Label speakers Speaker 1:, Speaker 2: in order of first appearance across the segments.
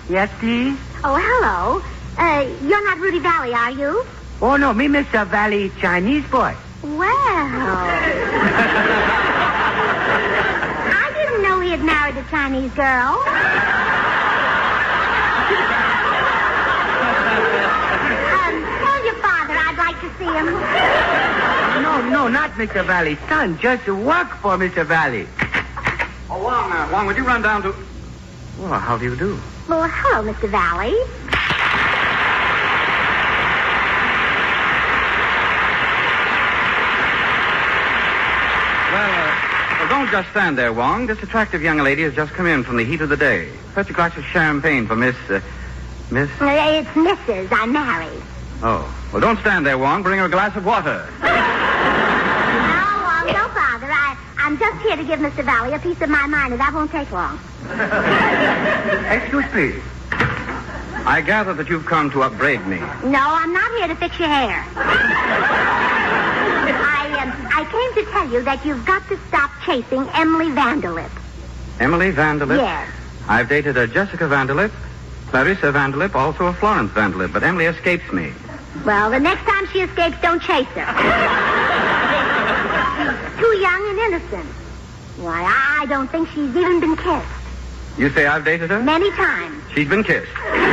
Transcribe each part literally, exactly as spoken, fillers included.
Speaker 1: Yes, please?
Speaker 2: Oh, hello. Uh, you're not Rudy Valley, are you?
Speaker 1: Oh, no, me Mister Valley Chinese boy.
Speaker 2: Well. I didn't know he had married a Chinese girl. um, tell your father I'd like to see him.
Speaker 1: No, no, not Mister Valley's son. Just work for Mister Valley.
Speaker 3: Oh, Wong, uh, Wong, would you run down to...
Speaker 1: Well, how do you do?
Speaker 2: Well, hello, Mister Valley.
Speaker 3: Well, uh, well, don't just stand there, Wong. This attractive young lady has just come in from the heat of the day. Fetch a glass of champagne for Miss... Uh, Miss...
Speaker 2: Uh, it's Missus I'm married.
Speaker 3: Oh. Well, don't stand there, Wong. Bring her a glass of water.
Speaker 2: No, Wong, don't bother. I, I'm just here to give Mister Valley a piece of my mind, and that won't take long.
Speaker 1: Excuse me.
Speaker 3: I gather that you've come to upbraid me.
Speaker 2: No, I'm not here to fix your hair. I, um, I came to tell you that you've got to stop chasing Emily Vanderlip.
Speaker 3: Emily Vanderlip?
Speaker 2: Yes.
Speaker 3: I've dated a Jessica Vanderlip, Clarissa Vanderlip, also a Florence Vanderlip, but Emily escapes me.
Speaker 2: Well, the next time she escapes, don't chase her. She's too young and innocent. Why, I don't think she's even been kissed.
Speaker 3: You say I've dated her?
Speaker 2: Many times.
Speaker 3: She's been kissed.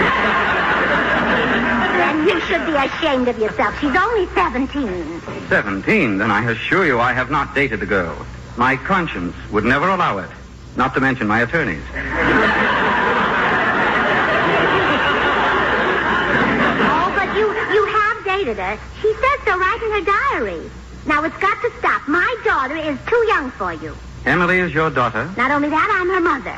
Speaker 2: Then you should be ashamed of yourself. She's only seventeen.
Speaker 3: Seventeen? Then I assure you I have not dated the girl. My conscience would never allow it. Not to mention my attorneys.
Speaker 2: Oh, but you, you have dated her. She says so right in her diary. Now, it's got to stop. My daughter is too young for you.
Speaker 3: Emily is your daughter?
Speaker 2: Not only that, I'm her mother.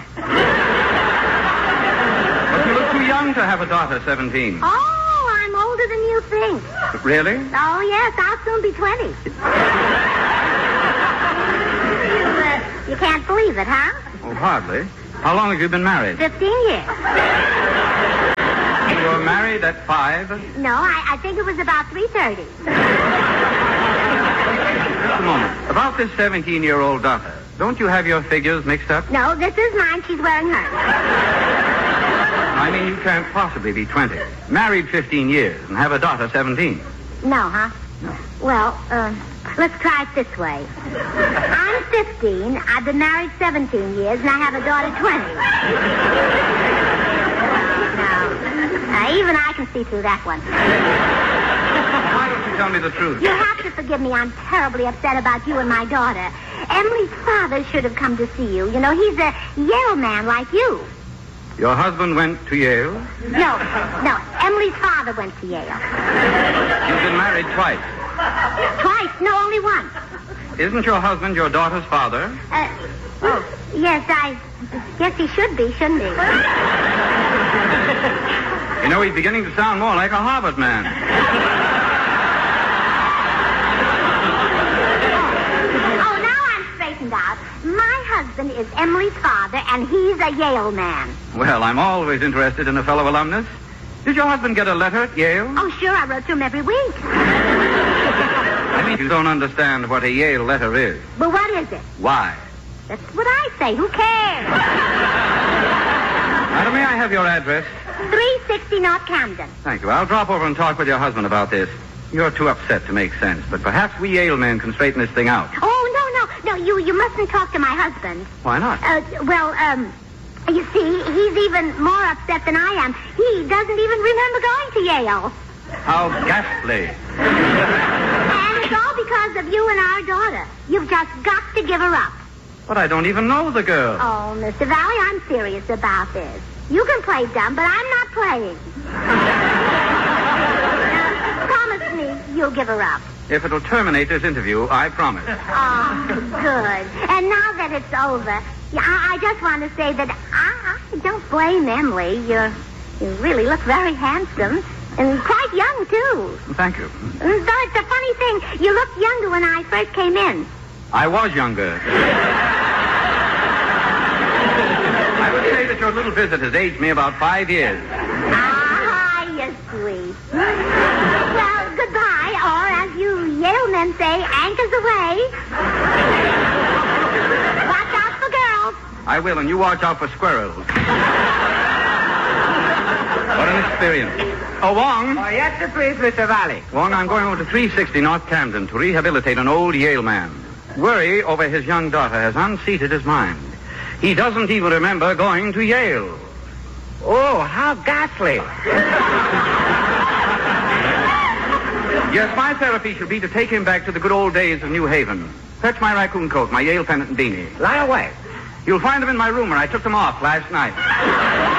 Speaker 3: But you look too young to have a daughter, seventeen.
Speaker 2: Oh, I'm older than you think.
Speaker 3: Really?
Speaker 2: Oh, yes, I'll soon be twenty. you, uh, you can't believe it, huh?
Speaker 3: Oh, hardly. How long have you been married?
Speaker 2: Fifteen years.
Speaker 3: You were married at five?
Speaker 2: No, I, I think it was about three thirty.
Speaker 3: Just a moment. About this seventeen-year-old daughter. Don't you have your figures mixed up?
Speaker 2: No, this is mine. She's wearing hers.
Speaker 3: I mean, you can't possibly be twenty. Married fifteen years and have a daughter seventeen.
Speaker 2: No, huh?
Speaker 3: No.
Speaker 2: Well, uh, let's try it this way. I'm fifteen, I've been married seventeen years, and I have a daughter twenty. Now, now, even I can see through that one.
Speaker 3: Why don't you tell me the truth?
Speaker 2: You have to forgive me. I'm terribly upset about you and my daughter. Emily's father should have come to see you. You know, he's a Yale man like you.
Speaker 3: Your husband went to Yale?
Speaker 2: No, no. Emily's father went to Yale.
Speaker 3: You've been married twice.
Speaker 2: Twice? No, only once.
Speaker 3: Isn't your husband your daughter's father?
Speaker 2: Uh, oh, yes, I guess he should be, shouldn't he?
Speaker 3: You know, he's beginning to sound more like a Harvard man.
Speaker 2: Oh, now I'm straightened out. My husband is Emily's father, and he's a Yale man.
Speaker 3: Well, I'm always interested in a fellow alumnus. Did your husband get a letter at Yale?
Speaker 2: Oh, sure, I wrote to him every week.
Speaker 3: I mean, you don't understand what a Yale letter is.
Speaker 2: But what is it?
Speaker 3: Why?
Speaker 2: That's what I say. Who cares?
Speaker 3: Now, may I have your address?
Speaker 2: three sixty North Camden.
Speaker 3: Thank you. I'll drop over and talk with your husband about this. You're too upset to make sense, but perhaps we Yale men can straighten this thing out.
Speaker 2: Oh, no, no, no, you, you mustn't talk to my husband.
Speaker 3: Why not?
Speaker 2: Uh, well, um, you see, he's even more upset than I am. He doesn't even remember going to Yale.
Speaker 3: How ghastly.
Speaker 2: And it's all because of you and our daughter. You've just got to give her up.
Speaker 3: But I don't even know the girl.
Speaker 2: Oh, Mister Valley, I'm serious about this. You can play dumb, but I'm not playing. Now, promise me you'll give her up.
Speaker 3: If it'll terminate this interview, I promise.
Speaker 2: Oh, good. And now that it's over, yeah, I, I just want to say that I, I don't blame Emily. You're, you really look very handsome. And quite young, too.
Speaker 3: Thank you.
Speaker 2: Though it's a funny thing, you looked younger when I first came in.
Speaker 3: I was younger. I would say that your little visit has aged me about five years.
Speaker 2: Ah, you're sweet. Well, goodbye, or as you Yale men say, anchors away. Watch out for girls.
Speaker 3: I will, and you watch out for squirrels. What an experience. Oh, Wong.
Speaker 1: Oh, yes, sir, please, Mister Valley.
Speaker 3: Wong, I'm going over to three sixty North Camden to rehabilitate an old Yale man. Worry over his young daughter has unseated his mind. He doesn't even remember going to Yale.
Speaker 1: Oh, how ghastly.
Speaker 3: Yes, my therapy should be to take him back to the good old days of New Haven. Fetch my raccoon coat, my Yale pennant and beanie.
Speaker 1: Lie away.
Speaker 3: You'll find them in my room where I took them off last night.